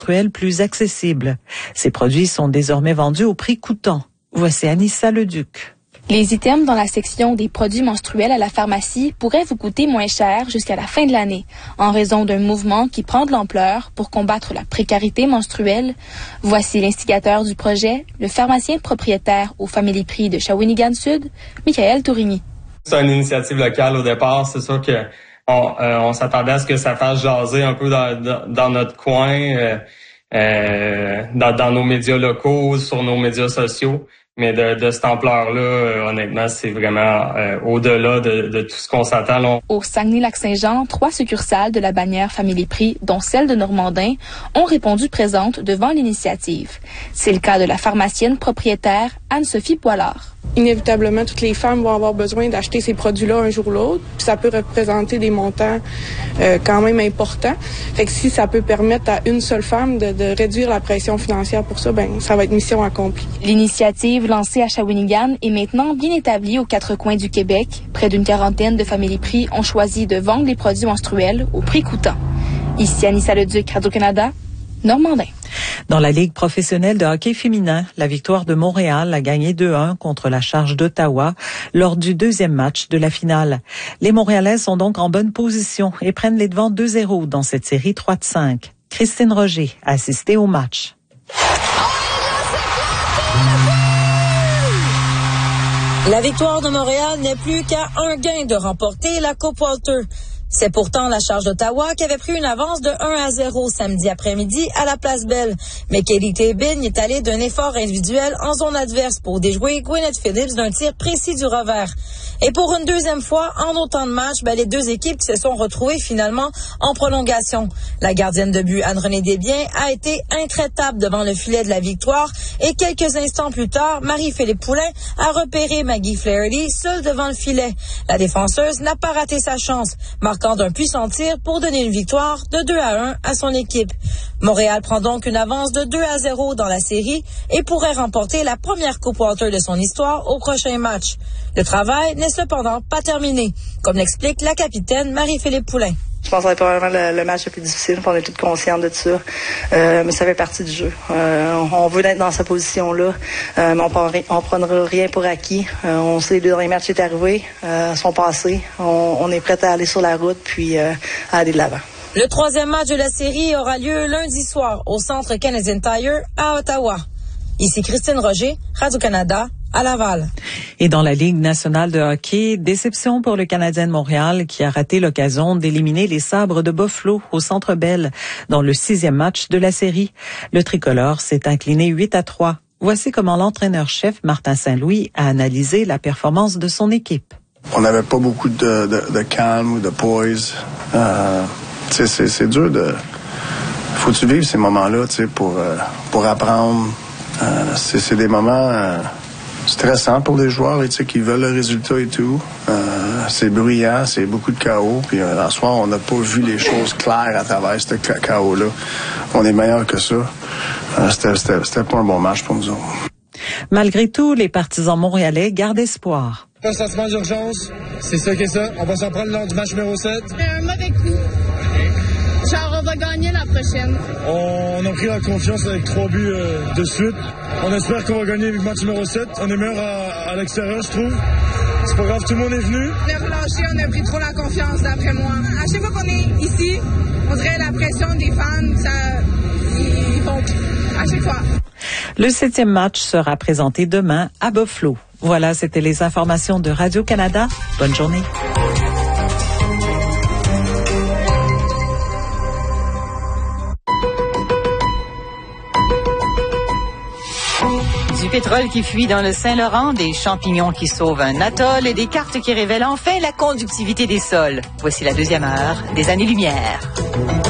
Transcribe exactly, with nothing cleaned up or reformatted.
plus accessible. Ces produits sont désormais vendus au prix coûtant. Voici Anissa Leduc. Les items dans la section des produits menstruels à la pharmacie pourraient vous coûter moins cher jusqu'à la fin de l'année, en raison d'un mouvement qui prend de l'ampleur pour combattre la précarité menstruelle. Voici l'instigateur du projet, le pharmacien propriétaire au Family Prix de Shawinigan-Sud, Michael Tourigny. C'est une initiative locale au départ, c'est sûr que on, euh, on s'attendait à ce que ça fasse jaser un peu dans, dans, dans notre coin, euh, euh, dans, dans nos médias locaux, sur nos médias sociaux. Mais de, de cette ampleur-là, euh, honnêtement, c'est vraiment euh, au-delà de, de tout ce qu'on s'attend. Là. Au Saguenay-Lac-Saint-Jean, trois succursales de la bannière Family Prix, dont celle de Normandin, ont répondu présentes devant l'initiative. C'est le cas de la pharmacienne propriétaire Anne-Sophie Poilard. Inévitablement, toutes les femmes vont avoir besoin d'acheter ces produits-là un jour ou l'autre. Puis ça peut représenter des montants euh, quand même importants. Fait que si ça peut permettre à une seule femme de, de réduire la pression financière pour ça, ben ça va être mission accomplie. L'initiative lancée à Shawinigan est maintenant bien établie aux quatre coins du Québec. Près d'une quarantaine de Family Prix ont choisi de vendre les produits menstruels au prix coûtant. Ici Anissa Leduc, Radio-Canada, Normandin. Dans la Ligue professionnelle de hockey féminin, la victoire de Montréal a gagné deux un contre la Charge d'Ottawa lors du deuxième match de la finale. Les Montréalais sont donc en bonne position et prennent les devants deux zéro dans cette série trois de cinq. Christine Roger a assisté au match. La victoire de Montréal n'est plus qu'à un gain de remporter la Coupe Walter. C'est pourtant la Charge d'Ottawa qui avait pris une avance de un à zéro samedi après-midi à la Place Belle. Mais Kelly Tébin est allée d'un effort individuel en zone adverse pour déjouer Gwyneth Phillips d'un tir précis du revers. Et pour une deuxième fois, en autant de matchs, ben, les deux équipes qui se sont retrouvées finalement en prolongation. La gardienne de but Anne-Renée Desbiens a été intraitable devant le filet de la victoire et quelques instants plus tard, Marie-Philippe Poulin a repéré Maggie Flaherty seule devant le filet. La défenseuse n'a pas raté sa chance, marquant d'un puissant tir pour donner une victoire de deux à un à son équipe. Montréal prend donc une avance de deux à zéro dans la série et pourrait remporter la première Coupe Walter de son histoire au prochain match. Le travail n'est cependant pas terminé, comme l'explique la capitaine Marie-Philippe Poulin. Je pense que c'est probablement le, le match le plus difficile, on est toutes conscientes de ça, euh, mais ça fait partie du jeu. Euh, on veut être dans cette position-là, euh, mais on prend, on prendra rien pour acquis. Euh, on sait que les derniers matchs sont arrivés, euh, sont passés. On, on est prêt à aller sur la route puis euh, à aller de l'avant. Le troisième match de la série aura lieu lundi soir au Centre Canadian Tire à Ottawa. Ici Christine Roger, Radio-Canada, à Laval. Et dans la Ligue nationale de hockey, déception pour le Canadien de Montréal qui a raté l'occasion d'éliminer les Sabres de Buffalo au Centre Bell dans le sixième match de la série. Le tricolore s'est incliné huit à trois. Voici comment l'entraîneur-chef Martin Saint-Louis a analysé la performance de son équipe. On n'avait pas beaucoup de, de, de calme ou de poise. Euh, c'est, c'est, c'est dur de... Faut-tu vivre ces moments-là, tu sais, pour, euh, pour apprendre. Euh, c'est, c'est des moments euh, stressants pour les joueurs, tu sais, qui veulent le résultat et tout. Euh, c'est bruyant, c'est beaucoup de chaos. Puis euh, en soir, on n'a pas vu les choses claires à travers ce chaos-là. On est meilleur que ça. Euh, c'était, c'était, c'était pas un bon match pour nous autres. Malgré tout, les partisans montréalais gardent espoir. Constatement d'urgence, c'est ça qui est ça. On va s'en prendre lors du match numéro sept. C'est un mauvais coup. Genre, on va gagner la prochaine. On a pris la confiance avec trois buts euh, de suite. On espère qu'on va gagner le match numéro sept. On est meilleur à, à l'extérieur, je trouve. C'est pas grave, tout le monde est venu. On est relâché, on a pris trop la confiance, d'après moi. À chaque fois qu'on est ici, on dirait la pression des fans, ça, ils font à chaque fois. Le septième match sera présenté demain à Buffalo. Voilà, c'était les informations de Radio-Canada. Bonne journée. Du pétrole qui fuit dans le Saint-Laurent, des champignons qui sauvent un atoll et des cartes qui révèlent enfin la conductivité des sols. Voici la deuxième heure des années-lumière.